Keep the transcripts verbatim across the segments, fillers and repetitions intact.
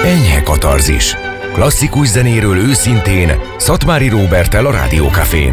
Enyhe katarzis. Klasszikus zenéről őszintén, Szatmári Róberttel a Rádió Cafén.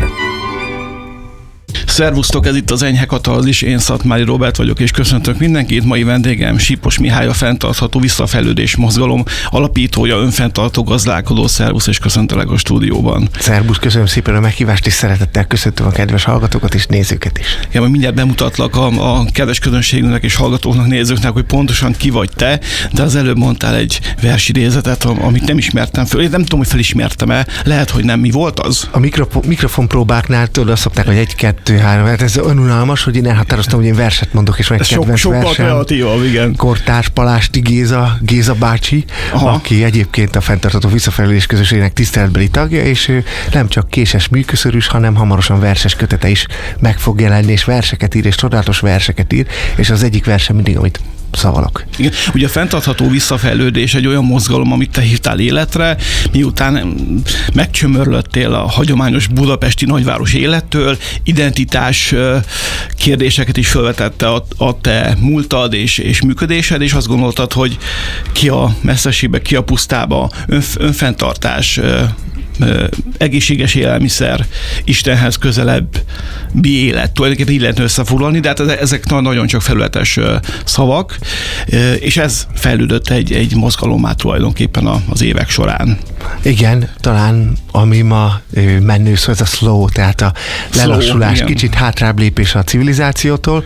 Szervusztok, ez itt az Enyhe katarzis, én Szatmári Róbert vagyok, és köszöntök mindenkit. Mai vendégem Sipos Mihály, a Fenntartható Visszafejlődés Mozgalom alapítója, önfenntartó gazdálkodó. Szervusz, és köszöntelek a stúdióban. Szervusz, köszönöm szépen a meghívást, és szeretettel köszöntöm a kedves hallgatókat és nézőket is. Ja, majd mindjárt bemutatlak a, a kedves közönségnek és hallgatóknak, nézőknek, hogy pontosan ki vagy te, de az előbb mondtál egy versidézetet, amit nem ismertem föl. Én nem tudom, hogy felismertem-e, lehet, hogy nem. Mi volt az? A mikrofon, mikrofon próbáknál tőle azt szokták, hogy egy, kettő, három, hát ez önunalmas, hogy én elhatároztam, hogy én verset mondok, és van egy kedvenc sok, versem. Sokkal kreatívabb, igen. Kortárs Palásti Géza, Géza bácsi, Aha. aki egyébként a Fenntartható Visszafejlődés Közösségének tiszteletbeli tagja, és ő nem csak késes műköszörűs, hanem hamarosan verses kötete is meg fog jelenni, és verseket ír, és csodálatos verseket ír, és az egyik verse mindig, amit szavalok. Igen. Ugye a fenntartható visszafejlődés egy olyan mozgalom, amit te hívtál életre, miután megcsömörlöttél a hagyományos budapesti nagyváros élettől, identitás kérdéseket is felvetette a, a te múltad és, és működésed, és azt gondoltad, hogy ki a messzeségbe, ki a pusztába, önf, önfenntartás, egészséges élelmiszer, Istenhez közelebbi élet. Tulajdonképpen így lehetne összefoglalni, de hát ezek nagyon csak felületes szavak, és ez fejlődött egy, egy mozgalommá tulajdonképpen az évek során. Igen, talán ami ma menő szó, ez a slow, tehát a lelassulás, slow, kicsit hátrább lépés a civilizációtól,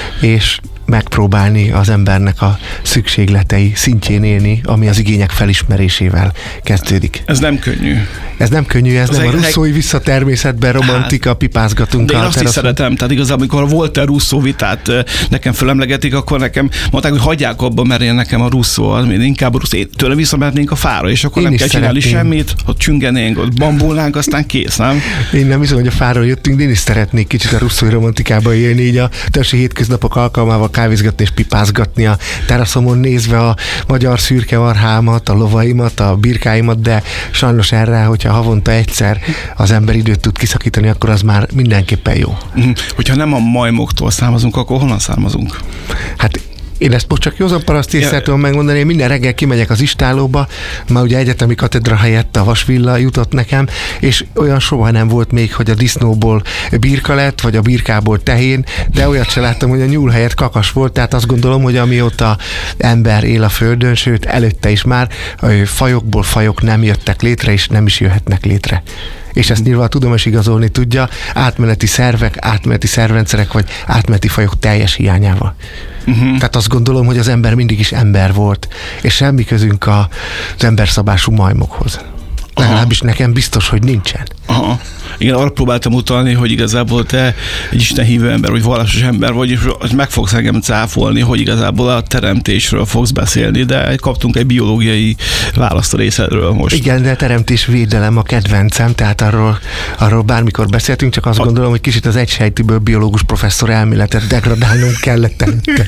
és megpróbálni az embernek a szükségletei szintjén élni, ami az igények felismerésével kezdődik. Ez nem könnyű. Ez nem könnyű, ez, ez nem egy, a russzói egy... visszatermészetben romantika, hát, pipázgatunk. De én azt is szeretem, tehát igazából, amikor a Voltaire Rousseau vitát nekem fölemlegetik, akkor nekem mondták, hogy hagyják abba, mert én nekem a Rousseau, inkább a Rousseau, tőle visszamehetnénk a fára, és akkor én nem kell csinálni semmit, ott csüngenénk, ott bambulnánk, aztán kész, nem? Én nem hiszem, hogy a fáról jöttünk, de én is szeretnék kicsit a russzói romantikába élni, így a törsi hétköznapok alkalmával kávézgatni és pipázgatni a teraszomon, nézve a magyar szürke marhámat, a lovaimat, a birkáimat, de sajnos erre, hogyha havonta egyszer az ember időt tud kiszakítani, akkor az már mindenképpen jó. Hogyha nem a majmoktól származunk, akkor honnan származunk? Hát én ezt most csak józan paraszt észre tudom megmondani, én minden reggel kimegyek az istálóba, már ugye egyetemi katedra helyett a vasvilla jutott nekem, és olyan soha nem volt még, hogy a disznóból birka lett, vagy a birkából tehén, de olyat se láttam, hogy a nyúl helyett kakas volt, tehát azt gondolom, hogy amióta ember él a földön, sőt előtte is már fajokból fajok nem jöttek létre, és nem is jöhetnek létre. És ezt nyilván a tudomás igazolni tudja, átmeneti szervek, átmeneti szervrendszerek, vagy átmeneti fajok teljes hiányával. Uh-huh. Tehát azt gondolom, hogy az ember mindig is ember volt, és semmi közünk az emberszabású majmokhoz. Legalábbis nekem biztos, hogy nincsen. Aha. Igen, arra próbáltam utalni, hogy igazából te egy istenhívő ember, vagy vallásos ember vagy, és meg fogsz engem cáfolni, hogy igazából a teremtésről fogsz beszélni, de kaptunk egy biológiai választ a részedről most. Igen, de a teremtésvédelem a kedvencem, tehát arról, arról bármikor beszéltünk, csak azt a... gondolom, hogy kicsit az egysejtűből biológus professzor elméletet degradálnunk kellett.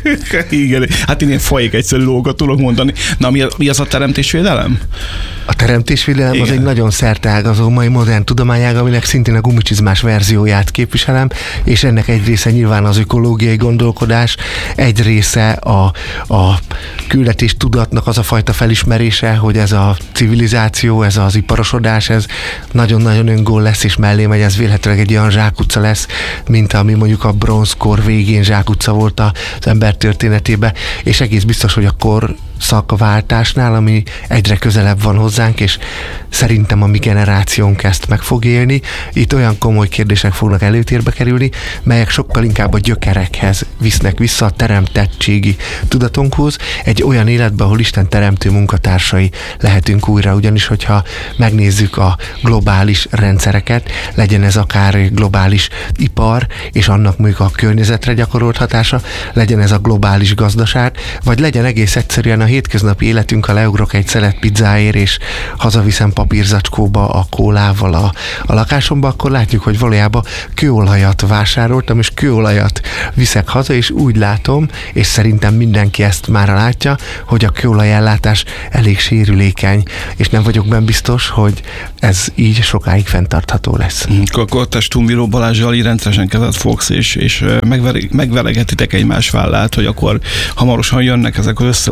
Igen, hát én ilyen fajék egyszerű dolgokat tudok mondani. Na, mi, mi az a teremtésvédelem? A teremtésvédelem Igen. az egy nagyon szerteágazó mai modern tudományág, aminek szintén a gumicsizmás verzióját képviselem, és ennek egy része nyilván az ökológiai gondolkodás, egy része a, a küldetés tudatnak az a fajta felismerése, hogy ez a civilizáció, ez az iparosodás, ez nagyon-nagyon öngól lesz, és mellé megy, ez vélhetőleg egy olyan zsákutca lesz, mint ami mondjuk a bronzkor végén zsákutca volt az ember történetében, és egész biztos, hogy a kor szakváltásnál, ami egyre közelebb van hozzánk, és szerintem a mi generációnk ezt meg fog élni. Itt olyan komoly kérdések fognak előtérbe kerülni, melyek sokkal inkább a gyökerekhez visznek vissza, a teremtettségi tudatunkhoz, egy olyan életben, ahol Isten teremtő munkatársai lehetünk újra, ugyanis hogyha megnézzük a globális rendszereket, legyen ez akár globális ipar, és annak mondjuk a környezetre gyakorolt hatása, legyen ez a globális gazdaság, vagy legyen egész egyszerűen a hétköznapi életünk, ha leugrok egy szelet pizzáért, és hazaviszem papírzacskóba a kólával a, a lakásomba, akkor látjuk, hogy valójában kőolajat vásároltam, és kőolajat viszek haza, és úgy látom, és szerintem mindenki ezt már látja, hogy a kőolajellátás elég sérülékeny, és nem vagyok benne biztos, hogy ez így sokáig fenntartható lesz. Akkor te Stumviló Balázsjal így rendszeresen kezet fogsz, és, és megvelegetitek egymás vállát, hogy akkor hamarosan jönnek ezek az összeomló rendszerek,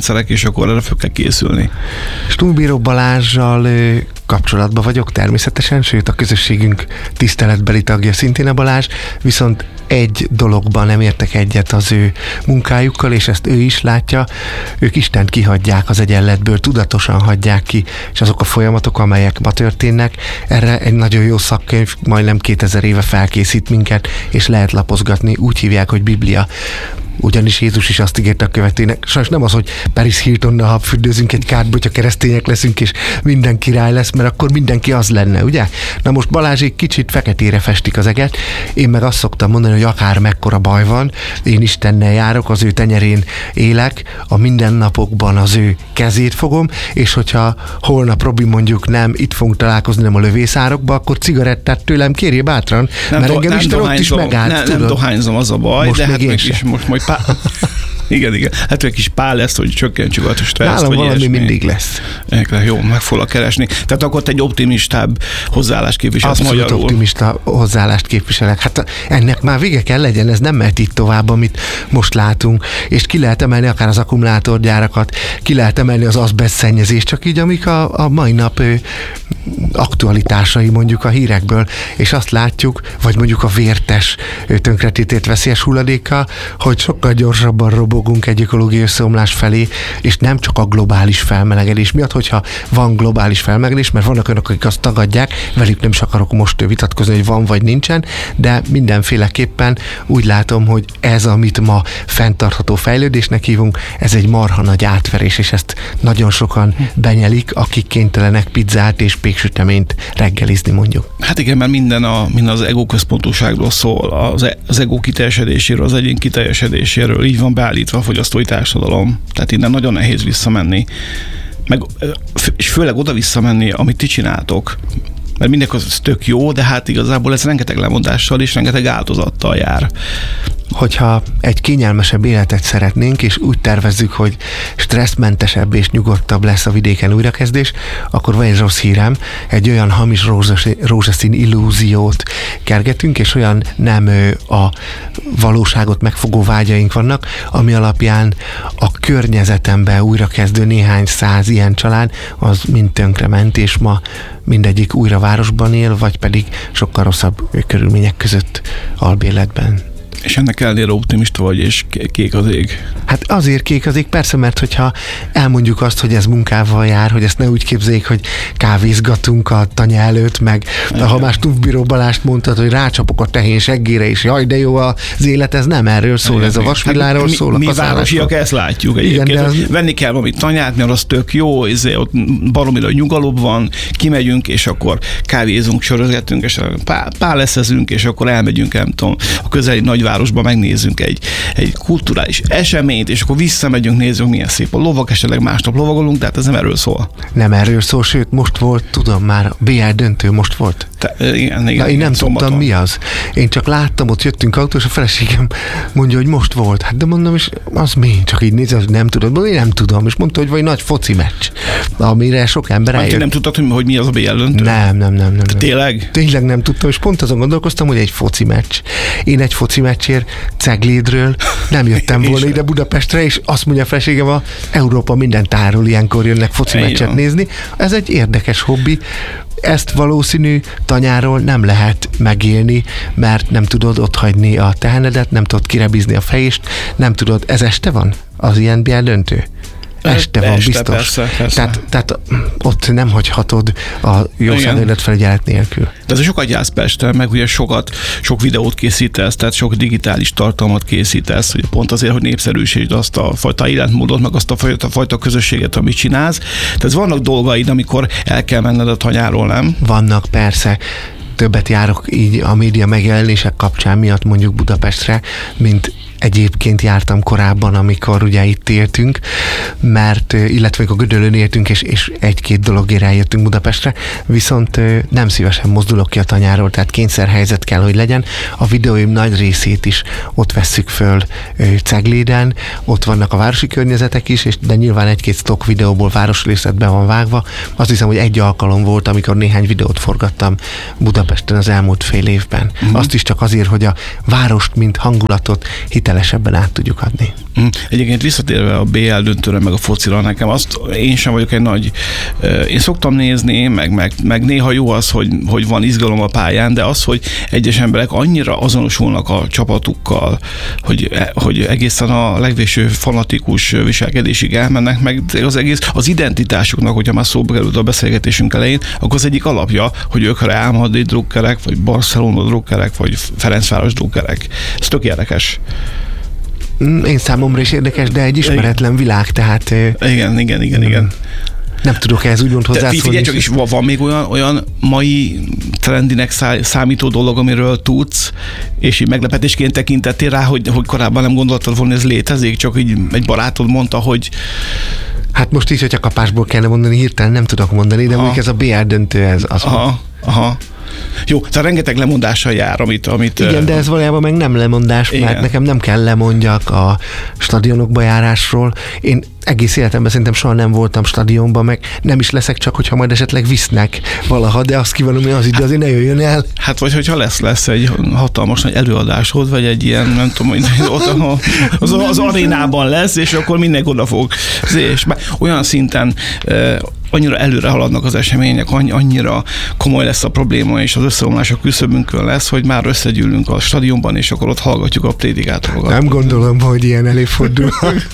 rendszerek, és akkor erre fel kell készülni. Stumbíró Balázssal kapcsolatban vagyok természetesen, sőt a közösségünk tiszteletbeli tagja szintén a Balázs, viszont egy dologban nem értek egyet az ő munkájukkal, és ezt ő is látja, ők Istent kihagyják az egyenletből, tudatosan hagyják ki, és azok a folyamatok, amelyek ma történnek, erre egy nagyon jó szakkönyv, majdnem kétezer éve felkészít minket, és lehet lapozgatni, úgy hívják, hogy Biblia. Ugyanis Jézus is azt ígérte a követőnek, sajnos nem az, hogy Paris Hiltonnal habfürdőzünk egy kádba, hogyha keresztények leszünk, és minden király lesz, mert akkor mindenki az lenne, ugye? Na most Balázsék kicsit feketére festik az eget, én meg azt szoktam mondani, hogy akár mekkora baj van, én Istennel járok, az ő tenyerén élek, a mindennapokban az ő kezét fogom, és hogyha holnap Robi mondjuk nem itt fogunk találkozni, nem a lövészárokba, akkor cigarettát tőlem kérjél bátran, nem mert do, engem Isten ott is megállt, ne, tudod? Nem dohányzom, az a baj, most de hát meg is most majd pá... Igen, igen. Hát egy kis pál lesz, hogy csökkentsük a stresszt. Nálam vagy valami ilyesmi. mindig lesz. Ekre, jó, meg foglak keresni. Tehát akkor te egy optimistább hozzáállást képviselsz Abszolút magyarul. optimista hozzáállást képviselek. Hát ennek már vége kell legyen, ez nem mehet itt tovább, amit most látunk. És ki lehet emelni akár az akkumulátorgyárakat, ki lehet emelni az azbest szennyezést, csak így, amik a, a mai nap ő, aktualitásai mondjuk a hírekből, és azt látjuk, vagy mondjuk a vértes tönkretétét veszélyes hulladékkal, hogy sokkal gyorsabban robogunk egy ökológiai összeomlás felé, és nem csak a globális felmelegedés miatt, hogyha van globális felmelegedés, mert vannak önök, akik azt tagadják, velük nem is akarok most vitatkozni, hogy van vagy nincsen, de mindenféleképpen úgy látom, hogy ez, amit ma fenntartható fejlődésnek hívunk, ez egy marha nagy átverés, és ezt nagyon sokan benyelik, akik kénytelenek pizzát és péksüteményt reggelizni mondjuk. Hát igen, mert minden, a, minden az ego központúságról szól, az, az ego kiteljesedéséről, az egyén kiteljesedéséről, így van beállítva a fogyasztói társadalom. Tehát innen nagyon nehéz visszamenni. Meg, és főleg oda visszamenni, amit ti csináltok. Mert mindenki az tök jó, de hát igazából ez rengeteg lemondással és rengeteg áldozattal jár. Hogyha egy kényelmesebb életet szeretnénk, és úgy tervezzük, hogy stresszmentesebb és nyugodtabb lesz a vidéken újrakezdés, akkor van egy rossz hírem, egy olyan hamis rózsaszín illúziót kergetünk, és olyan nem a valóságot megfogó vágyaink vannak, ami alapján a környezetemben újrakezdő néhány száz ilyen család, az mind tönkrement, és ma mindegyik újra városban él, vagy pedig sokkal rosszabb körülmények között albérletben. És ennek ellenére optimista vagy, és kék az ég. Hát azért kék az ég, persze, mert hogyha elmondjuk azt, hogy ez munkával jár, hogy ezt ne úgy képzeljék, hogy kávézgatunk a tanya előtt, meg de ha más Stumbíró Balást mondtad, hogy rácsapok a tehén seggére, és jaj, de jó az élet, ez nem erről szól, igen, ez a vasvilláról hát, szól. Mi, mi városiak ezt látjuk egyébként. Igen, az... Venni kell valamit tanyát, mert az tök jó, ezért ott baromira nyugalom van, kimegyünk, és akkor kávézunk, sörözgetünk, és pá, páleszezünk, és akkor elmegyünk, nem tudom, a közeli nagyvárosban megnézzünk egy, egy kulturális eseményt, és akkor visszamegyünk, nézzünk, milyen szép a lovak, esetleg másnap lovagolunk, tehát ez nem erről szól. Nem erről szól, sőt, most volt, tudom már, a bé er döntő most volt. Te, igen, igen, Na, én nem szombaton. tudtam, mi az. Én csak láttam, ott jöttünk autó, és a feleségem mondja, hogy most volt. Hát de mondom, és az mi? Csak így nézze, hogy nem tudod. Mondom, én nem tudom. És mondta, hogy vagy nagy foci meccs, amire sok ember eljött. Nem tudtad, hogy, hogy mi az a bé er döntő? Nem, nem, nem. nem, nem. Tényleg? Tényleg nem tudtam, és pont azon gondolkoztam, hogy egy foci meccs. Én egy foci meccsért Ceglédről nem jöttem volna ide Budapestre, és azt mondja a feleségem, a Európa minden táról ilyenkor jönnek foci meccset nézni. Ez egy érdekes hobbi. Ezt valószínű tanyáról nem lehet megélni, mert nem tudod otthagyni a tehenedet, nem tudod kirebizni a fejést, nem tudod, ez este van az ilyen bé er döntő? Este van, este, biztos. Persze, persze. Tehát, tehát ott nem hagyhatod a jó szemléletfelügyelet nélkül. De ez sokat jársz Pesten, meg ugye sokat, sok videót készítesz, tehát sok digitális tartalmat készítesz, ugye pont azért, hogy népszerűsítsd azt a fajta életmódot, meg azt a fajta, fajta közösséget, amit csinálsz. Tehát vannak dolgaid, amikor el kell menned a tanyáról, nem? Vannak, persze. Többet járok így a média megjelenések kapcsán miatt mondjuk Budapestre, mint egyébként jártam korábban, amikor ugye itt éltünk, mert, illetve a Gödöllőn éltünk, és, és egy-két dologért eljöttünk Budapestre, viszont nem szívesen mozdulok ki a tanyáról, tehát kényszerhelyzet kell, hogy legyen. A videóim nagy részét is ott vesszük föl Cegléden, ott vannak a városi környezetek is, és de nyilván egy-két stock videóból városrészletben van vágva. Azt hiszem, hogy egy alkalom volt, amikor néhány videót forgattam Budapesten az elmúlt fél évben. Uh-huh. Azt is csak azért, hogy a várost, mint hangulatot hitel hitelesebben át tudjuk adni. Egyébként visszatérve a bé el döntőre, meg a focira, nekem azt, én sem vagyok egy nagy, én szoktam nézni, meg, meg, meg néha jó az, hogy, hogy van izgalom a pályán, de az, hogy egyes emberek annyira azonosulnak a csapatukkal, hogy, hogy egészen a legvégső fanatikus viselkedésig elmennek, meg az egész, az identitásuknak, hogyha már szóba került a beszélgetésünk elején, akkor az egyik alapja, hogy ők Real Madrid drukkerek, vagy Barcelona drukkerek, vagy Ferencváros drukkerek. Ez tök érdekes. Én számomra is érdekes, de egy ismeretlen világ, tehát... Igen, igen, igen, igen. Nem tudok ehhez úgymond hozzászólni. Figyelj csak, is van még olyan, olyan mai trendinek számító dolog, amiről tudsz, és így meglepetésként tekintettél rá, hogy, hogy korábban nem gondoltad volna, ez létezik, csak így egy barátod mondta, hogy... Hát most így, hogyha kapásból kellene mondani, hirtelen nem tudok mondani, de mondjuk ez a bé el döntő, ez az. Aha, aha. Jó, tehát rengeteg lemondással jár, amit... amit igen, de ez valójában meg nem lemondás, igen. Mert nekem nem kell lemondjak a stadionokba járásról. Én egész életemben szerintem soha nem voltam stadionban, meg nem is leszek, csak hogyha majd esetleg visznek valaha, de azt kívánom, hogy az idő azért ne jöjjön el. Hát vagy hogyha lesz, lesz egy hatalmas nagy előadásod, vagy egy ilyen, nem tudom, hogy ott az, az arénában lesz, és akkor mindenki oda fog. És olyan szinten annyira előre haladnak az események, annyira komoly lesz a probléma, és az összeomlás a küszöbünkön lesz, hogy már összegyűlünk a stadionban, és akkor ott hallgatjuk a prédikátorokat. Nem gondolom, hogy ilyen előfordul.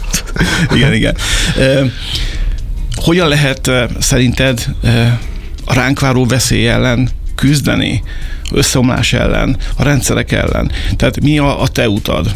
Igen, igen. Uh, hogyan lehet uh, szerinted uh, a ránk váró veszély ellen küzdeni, összeomlás ellen, a rendszerek ellen? Tehát mi a, a te utad?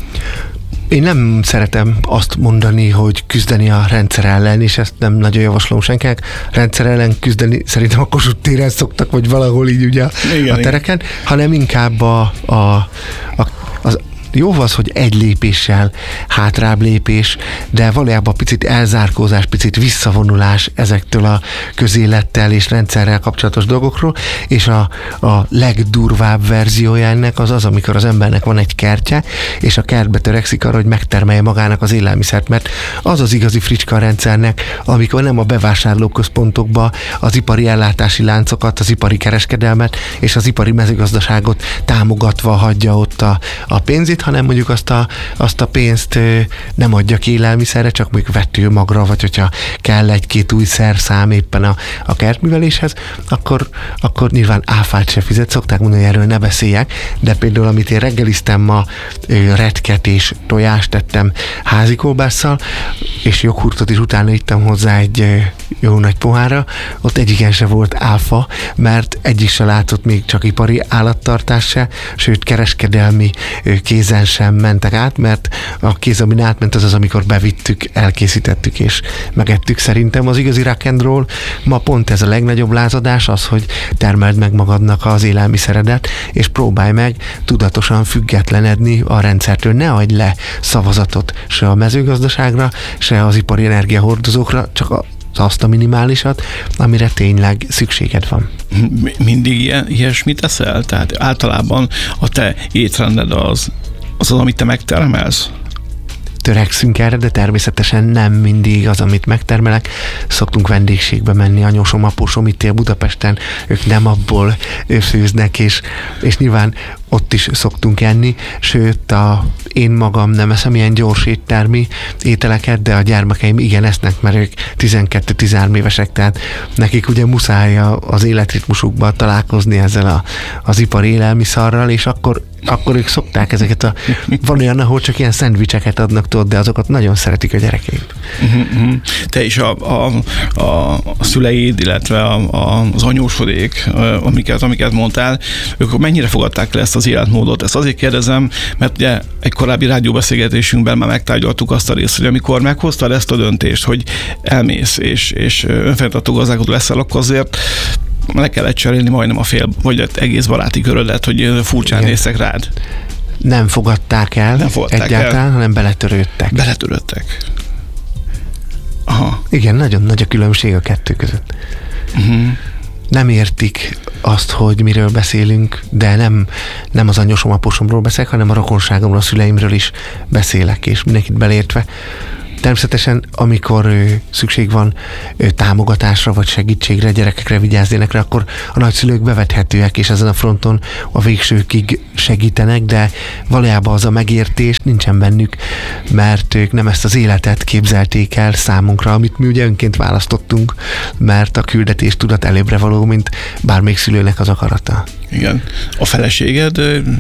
Én nem szeretem azt mondani, hogy küzdeni a rendszer ellen, és ezt nem nagyon javaslom senkinek. Rendszer ellen küzdeni szerintem a Kossuth téren szoktak, vagy valahol így ugye igen, a tereken, igen. Hanem inkább a, a, a, az jó az, hogy egy lépéssel hátrább lépés, de valójában picit elzárkózás, picit visszavonulás ezektől a közélettel és rendszerrel kapcsolatos dolgokról, és a, a legdurvább verziója ennek az az, amikor az embernek van egy kertje, és a kertbe törekszik arra, hogy megtermelje magának az élelmiszert, mert az az igazi fricska a rendszernek, amikor nem a bevásárlóközpontokba az ipari ellátási láncokat, az ipari kereskedelmet és az ipari mezőgazdaságot támogatva hagyja ott a, a pénzét, hanem mondjuk azt a, azt a pénzt nem adja ki élelmiszerre, csak mondjuk vetőmagra, vagy hogyha kell egy-két új szerszám éppen a, a kertműveléshez, akkor, akkor nyilván áfát se fizet, szokták mondani, hogy erről ne beszéljek, de például amit én reggeliztem ma, retket és tojást tettem házikolbásszal, és joghurtot is utána ittam hozzá egy jó nagy pohárra, ott egyiken se volt áfa, mert egyik se látott még csak ipari állattartás se, sőt kereskedelmi kézen sem mentek át, mert a kéz, amin átment, az az, amikor bevittük, elkészítettük és megettük. Szerintem az igazi rock and roll ma pont ez a legnagyobb lázadás, az, hogy termeld meg magadnak az élelmiszeredet, és próbálj meg tudatosan függetlenedni a rendszertől. Ne adj le szavazatot se a mezőgazdaságra, se az ipari energiahordozókra, csak a azt a minimálisat, amire tényleg szükséged van. Mindig ilyen, ilyesmit teszel? Tehát általában a te étrended az, az az, amit te megtermelsz? Törekszünk erre, de természetesen nem mindig az, amit megtermelek. Szoktunk vendégségbe menni, anyósom, apósom itt él Budapesten, ők nem abból főznek, és, és nyilván ott is szoktunk enni, sőt, a, én magam nem eszem ilyen gyors éttermi ételeket, de a gyermekeim igen esznek, mert ők tizenkettő-tizenhárom évesek, tehát nekik ugye muszáj az életritmusukba találkozni ezzel a, az ipari élelmiszarral, és akkor akkor ők szokták ezeket a... Van olyan, ahol csak ilyen szendvicseket adnak, tudod, de azokat nagyon szeretik a gyerekeim. Uh-huh. Te is a, a, a, a szüleid, illetve a, a, az anyósodék, amiket, amiket mondtál, ők mennyire fogadták le ezt az életmódot? Ezt azért kérdezem, mert ugye egy korábbi rádióbeszélgetésünkben már megtárgyaltuk azt a részt, hogy amikor meghoztad ezt a döntést, hogy elmész és, és önfenntartó gazdálkodó leszel, akkor azért le kellett cserélni majdnem a fél, vagy egész baráti körödet, hogy furcsán igen. néztek rád. Nem fogadták el Nem fogadták egyáltalán, el. hanem beletörődtek. Beletörődtek. Aha. Igen, nagyon nagy a különbség a kettő között. Uh-huh. Nem értik azt, hogy miről beszélünk, de nem, nem az anyósom, apósomról beszélek, hanem a rokonságomról, a szüleimről is beszélek, és mindenkit beleértve. Természetesen, amikor ő, szükség van ő, támogatásra vagy segítségre, gyerekekre, vigyázzénekre, akkor a nagyszülők bevethetőek, és ezen a fronton a végsőkig segítenek, de valójában az a megértés nincsen bennük, mert ők nem ezt az életet képzelték el számunkra, amit mi ugye önként választottunk, mert a küldetés tudat előbbre való, mint bármelyik szülőnek az akarata. Igen. A feleséged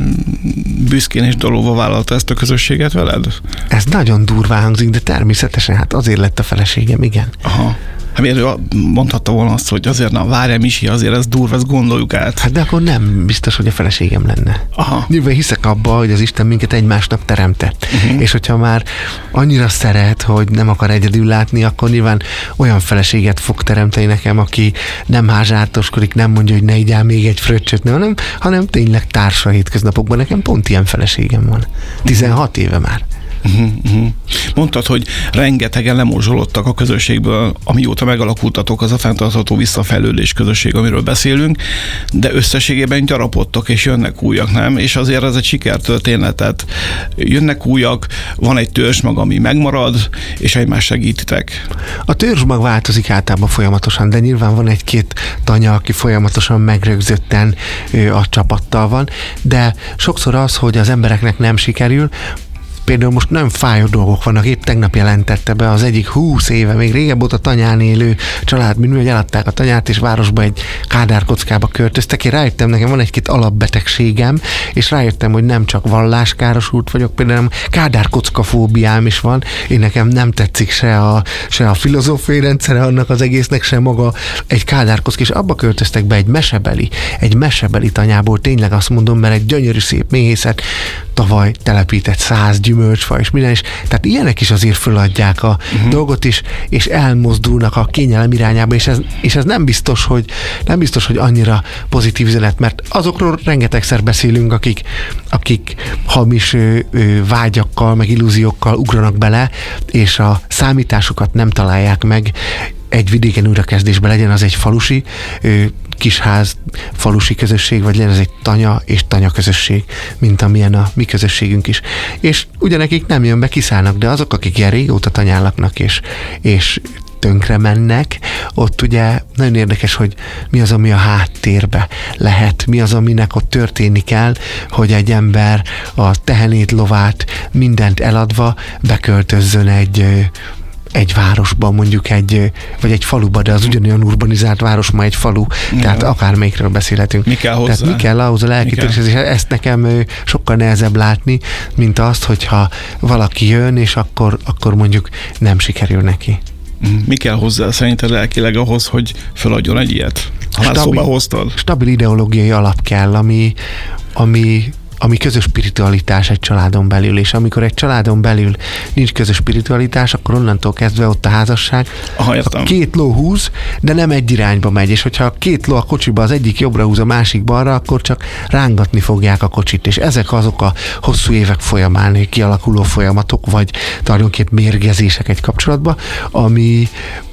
büszkén és dalóva vállalta ezt a közösséget veled? Ez nagyon durván hangzik, de természetesen hát azért lett a feleségem, igen. Aha. Hát miért mondhatta volna azt, hogy azért, na várjál Misi, azért ez durva, ezt gondoljuk át. Hát de akkor nem biztos, hogy a feleségem lenne. Aha. Nyilván hiszek abba, hogy az Isten minket egymásnak teremtett. Uh-huh. És hogyha már annyira szeret, hogy nem akar egyedül látni, akkor nyilván olyan feleséget fog teremteni nekem, aki nem házsártoskodik, nem mondja, hogy ne igyál még egy fröccsöt, hanem, hanem tényleg társa hétköznapokban. Nekem pont ilyen feleségem van. tizenhat éve már. Uh-huh, uh-huh. Mondtad, hogy rengetegen lemorzsolódtak a közösségből, amióta megalakultatok, az a fenntartható visszafejlődés közösség, amiről beszélünk, de összességében gyarapodtok, és jönnek újak, nem? És azért ez egy sikertörténet, tehát jönnek újak, van egy törzsmag, ami megmarad, és egymást segítitek. A törzsmag változik általában folyamatosan, de nyilván van egy-két tanya, aki folyamatosan megrögzötten a csapattal van, de sokszor az, hogy az embereknek nem sikerül. Például most nem fájó dolgok vannak, épp tegnap jelentette be az egyik húsz éve, még régebb óta tanyán élő családbűnő, hogy eladták a tanyát, és városba egy kádárkockába költöztek. Én rájöttem, nekem van egy-két alapbetegségem, és rájöttem, hogy nem csak valláskárosult vagyok, például kádárkockafóbiám is van. Én nekem nem tetszik se a, se a filozófiai rendszere annak az egésznek, se maga egy kádárkock, és abba költöztek be egy mesebeli, egy mesebeli tanyából, tényleg azt mondom, mert egy gyönyörű szép méhészet tavaly telepített száz gyümölcsfa és minden is. Tehát ilyenek is azért föladják a uh-huh. dolgot is, és elmozdulnak a kényelem irányába, és ez, és ez nem biztos, hogy nem biztos, hogy annyira pozitív üzenet, mert azokról rengetegszer beszélünk, akik, akik hamis ö, ö, vágyakkal, meg illúziókkal ugranak bele, és a számításokat nem találják meg egy vidéken újrakezdésben, legyen az egy falusi ö, kisház, falusi közösség, vagy legyen az egy tanya és tanya közösség, mint amilyen a mi közösségünk is. És ugyanekik nem jön be, kiszállnak, de azok, akik ilyen régóta tanyálaknak és, és tönkre mennek, ott ugye nagyon érdekes, hogy mi az, ami a háttérbe lehet, mi az, aminek ott történni kell, hogy egy ember a tehenét, lovát, mindent eladva beköltözzön egy egy városban, mondjuk egy, vagy egy faluba, de az ugyanolyan urbanizált város, ma egy falu, ja. Tehát akármelyikről beszélhetünk. Mi kell hozzá? Tehát mi kell ahhoz a lelkitörés, és ezt nekem sokkal nehezebb látni, mint azt, hogyha valaki jön, és akkor, akkor mondjuk nem sikerül neki. Mi kell hozzá szerinted lelkileg ahhoz, hogy feladjon egy ilyet? Ha már szóba hoztad? Stabil ideológiai alap kell, ami, ami ami közös spiritualitás egy családon belül, és amikor egy családon belül nincs közös spiritualitás, akkor onnantól kezdve ott a házasság Aha, a két ló húz, de nem egy irányba megy, és hogyha a két ló a kocsiba az egyik jobbra húz, a másik balra, akkor csak rángatni fogják a kocsit, és ezek azok a hosszú évek folyamán kialakuló folyamatok, vagy tulajdonképp mérgezések egy kapcsolatban, ami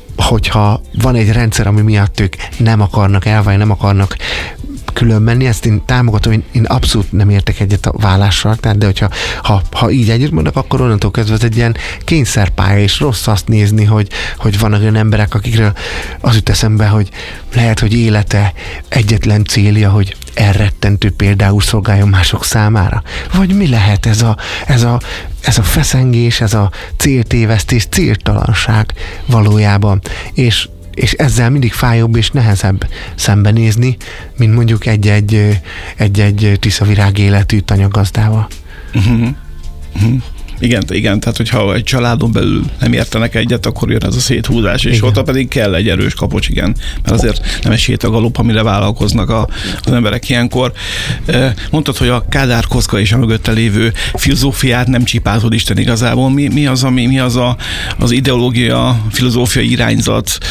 hogyha van egy rendszer, ami miatt ők nem akarnak elválni, nem akarnak külön menni, ezt én támogatom, én, én abszolút nem értek egyet a vállással, tehát, de hogyha ha, ha így együtt mondok, akkor onnantól kezdve ez egy ilyen kényszerpálya, és rossz azt nézni, hogy, hogy vannak olyan emberek, akikről az jut eszembe, hogy lehet, hogy élete egyetlen célja, hogy elrettentő például szolgáljon mások számára. Vagy mi lehet ez a, ez a, ez a feszengés, ez a céltévesztés, céltalanság valójában. És és ezzel mindig fájóbb és nehezebb szembenézni, mint mondjuk egy-egy, egy-egy tiszavirág életű tanyagazdával. Uh-huh. Uh-huh. Igen, igen, tehát hogyha egy családon belül nem értenek egyet, akkor jön ez a széthúzás, és ott pedig kell egy erős kapocs, igen, mert azért nem egy sétagalop, amire vállalkoznak a, az emberek ilyenkor. Mondtad, hogy a kádárkocka és a mögötte lévő filozófiát nem csipázod Isten igazából. Mi, mi az, ami, mi az a, az ideológia, filozófiai irányzat,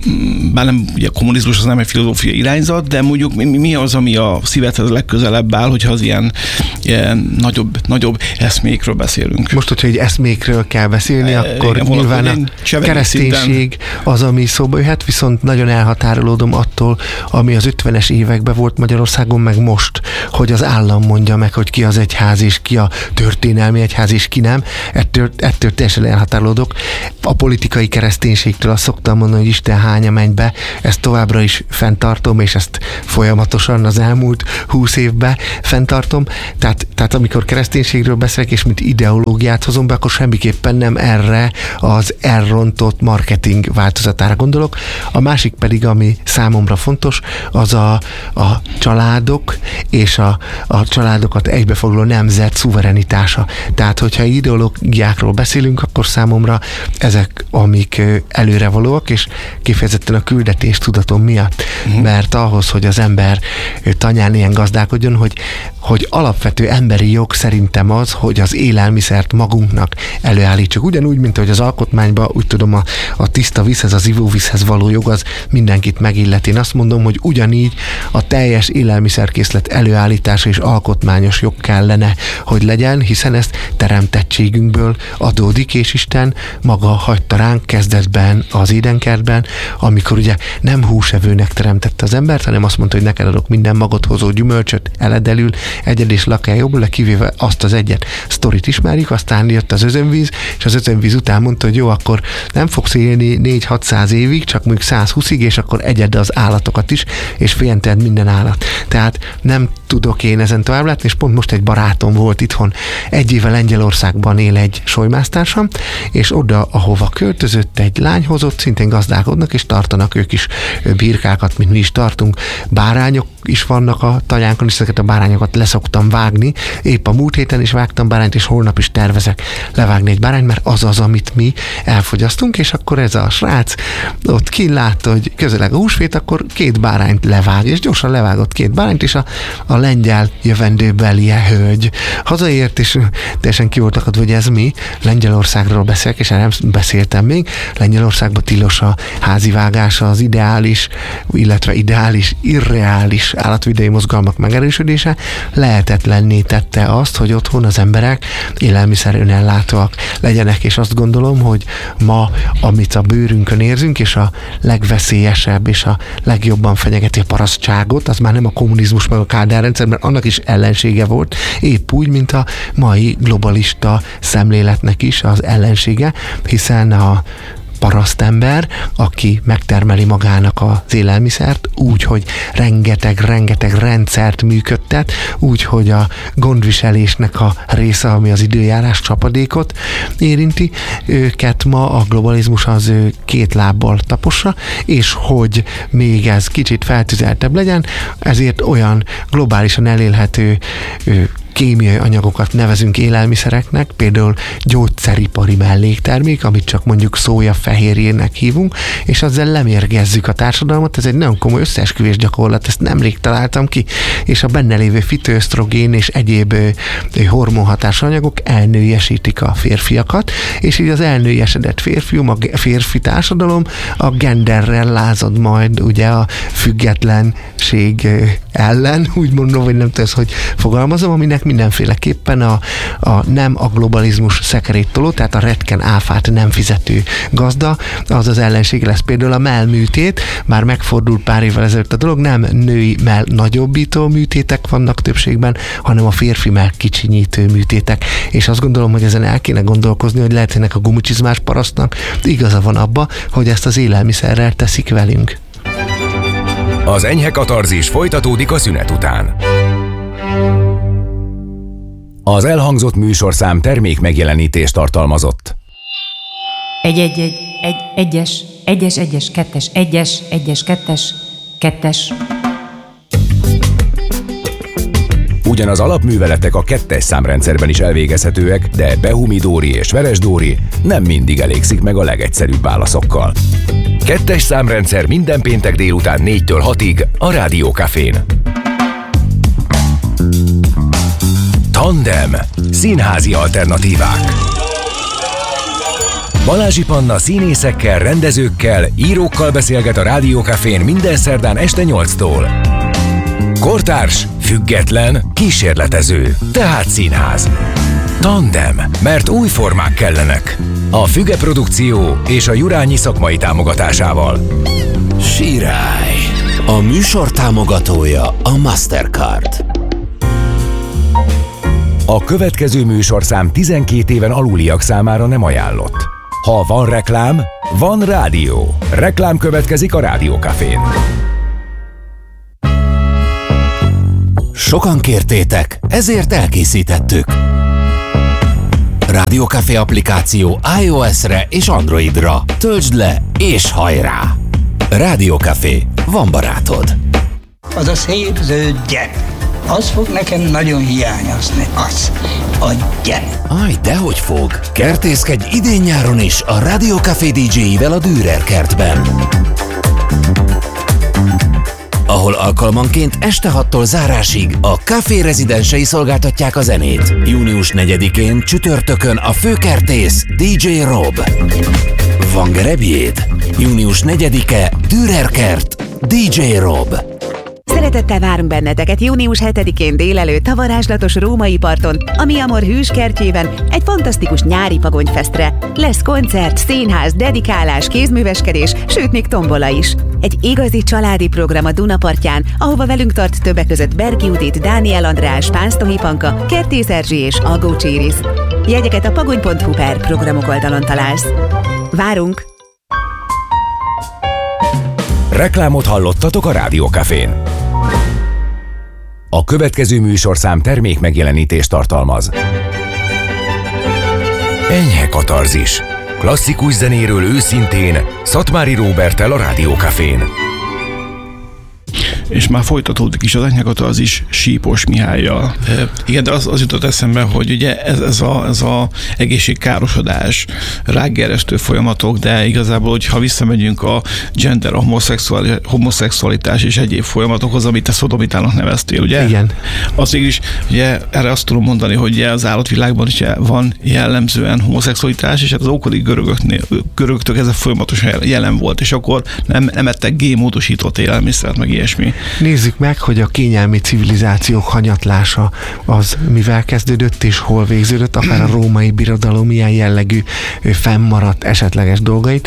bár nem, ugye a kommunizmus az nem egy filozófiai irányzat, de mondjuk mi, mi az, ami a szívedhez legközelebb áll, hogyha az ilyen, ilyen nagyobb, nagyobb eszmékről beszélünk. Most, hogyha egy eszmékről kell beszélni, e, akkor igen, nyilván a kereszténység az, ami szóba jöhet, viszont nagyon elhatárolódom attól, ami az ötvenes években volt Magyarországon, meg most, hogy az állam mondja meg, hogy ki az egyház, és ki a történelmi egyház, és ki nem. Ettől, ettől teljesen elhatárolódok. A politikai kereszténységtől azt szoktam mondani, hogy Isten hány a mennybe, ezt továbbra is fenntartom, és ezt folyamatosan az elmúlt húsz évben fenntartom. Tehát, tehát amikor kereszténységről beszélek, és mint ideológiát hozom be, akkor semmiképpen nem erre az elrontott marketing változatára gondolok. A másik pedig, ami számomra fontos, az a, a családok és a, a családokat egybefoglaló nemzet szuverenitása. Tehát, hogyha ideológiákról beszélünk, akkor számomra ezek, amik előrevalóak, és kifejezetten a küldetés tudatom miatt. Uh-huh. Mert ahhoz, hogy az ember tanyán ilyen gazdálkodjon, hogy, hogy alapvető emberi jog szerintem az, hogy az élelmiszert magunknak előállítsuk. Ugyanúgy, mint hogy az alkotmányban, úgy tudom, a, a tiszta vízhez, az ivóvízhez való jog az mindenkit megillet. Én azt mondom, hogy ugyanígy a teljes élelmiszerkészlet előállítása és alkotmányos jog kellene, hogy legyen, hiszen ezt teremtettségünkből adódik, és Isten maga hagyta ránk kezdetben az édenkertben, amikor ugye nem húsevőnek teremtette az embert, hanem azt mondta, hogy neked adok minden magot hozó gyümölcsöt, eledelül, egyed és lakjál jobbul, kivéve azt az egyet. Sztorit ismerjük, aztán jött az özönvíz, és az özönvíz után mondta, hogy jó, akkor nem fogsz élni négy-hatszáz évig, csak mondjuk százhúszig, és akkor egyed az állatokat is, és féljented minden állat. Tehát nem tudok én ezen tovább látni, és pont most egy barátom volt itthon, egy éve Lengyelországban él egy solymásztársam, és oda, ahova költözött, egy lány hozott, szintén gazdálkodnak, és tartanak ők is birkákat, mint mi is tartunk. Bárányok is vannak a tanyánkon, és ezeket a bárányokat leszoktam vágni. Épp a múlt héten is vágtam bárányt, és holnap is tervezek levágni egy bárányt, mert az az, amit mi elfogyasztunk, és akkor ez a srác ott kint látta, hogy közeleg a húsvét, akkor két bárányt levág, és gyorsan levágott két bárányt, és a, a lengyel jövendőbelie hölgy hazaért, és teljesen ki volt akadva, hogy ez mi. Lengyelországról beszélek, és erre nem beszéltem még. Lengyelországban tilos a házivágása, az ideális, illetve ideális, irreális állatvédelmi mozgalmak megerősödése lehetetlenné tette azt, hogy otthon az emberek élelmiszer önellátóak legyenek, és azt gondolom, hogy ma, amit a bőrünkön érzünk, és a legveszélyesebb, és a legjobban fenyegeti a parasztságot, az már nem a kommunizmus meg a Kádár rendszer, mert annak is ellensége volt, épp úgy, mint a mai globalista szemléletnek is az ellensége, hiszen a parasztember, aki megtermeli magának az élelmiszert úgy, hogy rengeteg-rengeteg rendszert működtet, úgy, hogy a gondviselésnek a része, ami az időjárás csapadékot érinti, őket ma a globalizmus az két lábbal tapossa, és hogy még ez kicsit feltüzeltebb legyen, ezért olyan globálisan elérhető kémiai anyagokat nevezünk élelmiszereknek, például gyógyszeripari melléktermék, amit csak mondjuk szójafehérjének hívunk, és azzal lemérgezzük a társadalmat. Ez egy nagyon komoly összeesküvés gyakorlat, ezt nemrég találtam ki, és a benne lévő fitoösztrogén és egyéb hormonhatású anyagok elnőiesítik a férfiakat, és így az elnőiesedett férfium, a férfi társadalom a genderrel lázad majd ugye a függetlenség ellen, úgy mondom, vagy nem tudom, hogy fogalmazom, aminek mindenféleképpen a, a nem a globalizmus szekerét-toló, tehát a retken áfát nem fizető gazda, az az ellenség lesz. Például a mellműtét, már megfordult pár évvel ezelőtt a dolog, nem női mell nagyobbító műtétek vannak többségben, hanem a férfi mell kicsinyítő műtétek. És azt gondolom, hogy ezen el kéne gondolkozni, hogy lehet ennek a gumicsizmás parasztnak igaza van abba, hogy ezt az élelmiszerrel teszik velünk. Az enyhe katarzis folytatódik a szünet után. Az elhangzott műsorszám termék megjelenítést tartalmazott. Egy, egy, egy, egy, egyes, egyes, egyes, kettes, egyes, egyes, kettes, kettes. Ugyan az alapműveletek a kettes számrendszerben is elvégezhetőek, de Behumi Dóri és Veres Dóri nem mindig elégszik meg a legegyszerűbb válaszokkal. Kettes számrendszer minden péntek délután négytől hatig a Rádió Cafén. Tandem. Színházi alternatívák. Balázsi Panna színészekkel, rendezőkkel, írókkal beszélget a Rádió Cafén minden szerdán este nyolctól. Kortárs, független, kísérletező, tehát színház. Tandem, mert új formák kellenek. A Füge Produkció és a Jurányi szakmai támogatásával. Sirály. A műsor támogatója a Mastercard. A következő műsorszám tizenkét éven aluliak számára nem ajánlott. Ha van reklám, van rádió. Reklám következik a Rádió Cafén. Sokan kértétek, ezért elkészítettük. Rádió Café applikáció iOS-re és Androidra. Töltsd le és hajrá! Rádió Café, van barátod. Az a szép zöld gyep, az fog nekem nagyon hiányozni, az, a gyep. Aj, dehogy fog! Kertészkedj idén-nyáron is a Rádió Café dé dzséivel a Dürer kertben, ahol alkalmanként este hattól zárásig a Café rezidensei szolgáltatják a zenét. június negyedikén csütörtökön a főkertész dé dzsé Rob. Van gerebjéd? június negyedike Dürer kert, dé dzsé Rob. Szeretettel várunk benneteket június hetedikén délelőtt a varázslatos római parton, a Mi Amor hűs kertjében egy fantasztikus nyári pagonyfesztre. Lesz koncert, színház, dedikálás, kézműveskedés, sőt még tombola is. Egy igazi családi program a Dunapartján, ahova velünk tart többek között Bergi Judit, Dániel András, Pánsztohi Panka, Kertész Erzsi és Algó Cséris. Jegyeket a pagony pont hu per programok oldalon találsz. Várunk! Reklámot hallottatok a Rádió Cafén. A következő műsorszám termék megjelenítést tartalmaz. Enyhe katarzis. Klasszikus zenéről őszintén, Szatmári Róberttel a Rádió Cafén. És már folytatódik is az enyhekatarzis Sípos Mihállyal. E, igen, de az, az jutott eszembe, hogy ugye ez, ez, a, ez a egészségkárosodás, rákgerjesztő folyamatok, de igazából, hogyha visszamegyünk a gender, a homoszexuali, homoszexualitás és egyéb folyamatokhoz, amit te szodomitának neveztél, ugye? Igen. Azért is, ugye erre azt tudom mondani, hogy ugye az állatvilágban is van jellemzően homoszexualitás, és hát az ókori görögöknél, görögtől ez a folyamatosan jelen volt, és akkor nem, nem ettek génmódosított élelmiszert, meg ilyesmi. Nézzük meg, hogy a kényelmi civilizációk hanyatlása az mivel kezdődött és hol végződött, akár a római birodalom ilyen jellegű fennmaradt esetleges dolgait.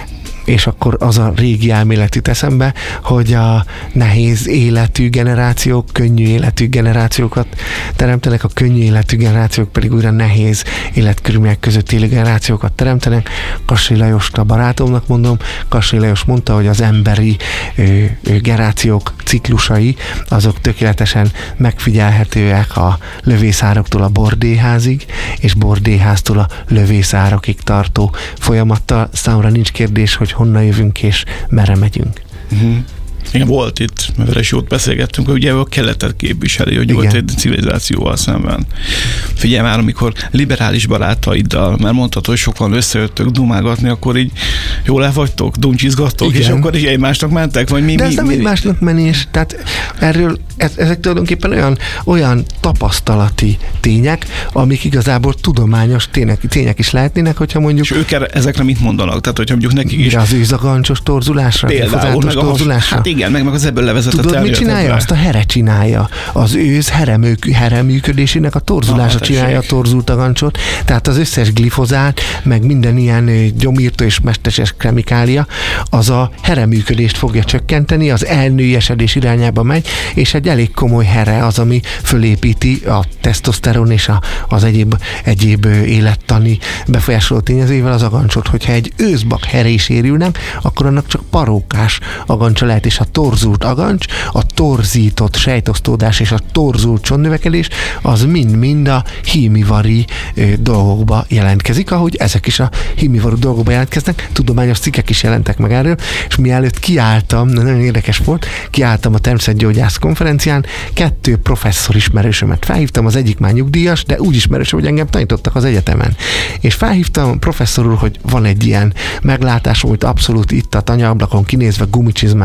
És akkor az a régi elmélet jut eszembe, hogy a nehéz életű generációk, könnyű életű generációkat teremtenek, a könnyű életű generációk pedig újra nehéz életkörülmények között élő generációkat teremtenek. Kassai Lajost a barátomnak mondom, Kassai Lajos mondta, hogy az emberi ö, ö, generációk ciklusai, azok tökéletesen megfigyelhetőek a lövészároktól a bordéházig, és bordéháztól a lövészárokig tartó folyamattal. Számomra nincs kérdés, hogy honnan jövünk és merre megyünk. Uh-huh. Igen, volt itt, mert vele is jót beszélgettünk, hogy ugye a keletet képviseli, hogy volt egy civilizációval szemben. Figyelj már, amikor liberális barátaiddal, mert mondtad, hogy sokan összejöttök dumálgatni, akkor így jól el vagytok, duncsizgattok, és akkor is egymásnak mentek, vagy mi? De mi, ez nem mi, egymásnak menés, tehát erről, ez, ezek tulajdonképpen olyan, olyan tapasztalati tények, amik igazából tudományos tények, tények is lehetnének, hogyha mondjuk... És ők erre, ezekre mit mondanak? Tehát, hogyha mondjuk nekik is... De az őzagancsos torzulásra? Például, meg torzulásra? Hát igen, meg, meg az ebből levezetett Tudod, mit csinálja? Azt a here csinálja. Az őz here működésének a torzulása ah, csinálja a torzult agancsot, tehát az összes glifozát, meg minden ilyen gyomírtó és mesterséges kemikália, az a here működést fogja csökkenteni, az elnőjesedés irányába megy, és egy elég komoly here az, ami fölépíti a tesztoszteron és a, az egyéb, egyéb élettani befolyásoló tényezőivel az agancsot. Hogyha egy őzbak heré sérülnek, akkor annak csak parókás agancsa lehet, és a torzult agancs, a torzított sejtosztódás és a torzult csonnnövekedés, az mind-mind a hímivari ö, dolgokba jelentkezik, ahogy ezek is a hímivarú dolgokba jelentkeznek, tudományos cikkek is jelentek meg erről, és mielőtt kiálltam, nagyon érdekes volt, kiálltam a természetgyógyász konferencián, kettő professzor ismerősömet felhívtam, az egyik már nyugdíjas, de úgy ismerősöm, hogy engem tanítottak az egyetemen. És felhívtam professzor úr, hogy van egy ilyen meglátásom, amit abszolút itt a tanyaablakon kinézve gumicsizmába hoztam,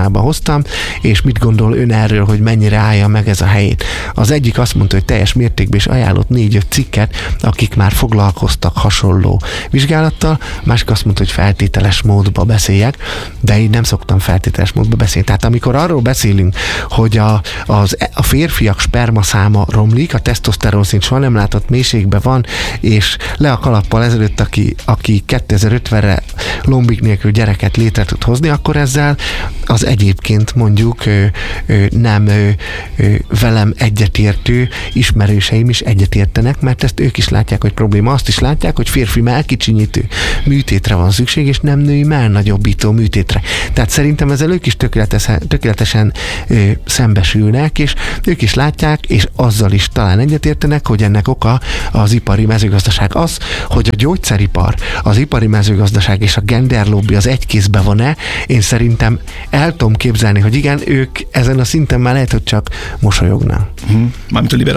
olvastam, és mit gondol ön erről, hogy mennyire állja meg ez a helyét. Az egyik azt mondta, hogy teljes mértékben is ajánlott négy-öt cikket, akik már foglalkoztak hasonló vizsgálattal, másik azt mondta, hogy feltételes módba beszéljek, de én nem szoktam feltételes módba beszélni. Tehát amikor arról beszélünk, hogy a, az, a férfiak spermaszáma romlik, a tesztoszteron szint soha nem látott mélységben van, és le a kalappal ezelőtt, aki, aki kétezer-ötvenre lombik nélkül gyereket létre tud hozni, akkor ezzel az egyébként mondjuk ö, ö, nem ö, ö, velem egyetértő ismerőseim is egyetértenek, mert ezt ők is látják, hogy probléma. Azt is látják, hogy férfi mellkicsinyítő műtétre van szükség, és nem női mellnagyobbító műtétre. Tehát szerintem ezzel ők is tökéletesen, tökéletesen ö, szembesülnek, és ők is látják, és azzal is talán egyetértenek, hogy ennek oka az ipari mezőgazdaság. Az, hogy a gyógyszeripar, az ipari mezőgazdaság és a gender lobby az egy kézben van-e, én szerintem el tudom képzelni, hogy igen, ők ezen a szinten már lehet, hogy csak mosolyognak. Hmm. Mármint a liberális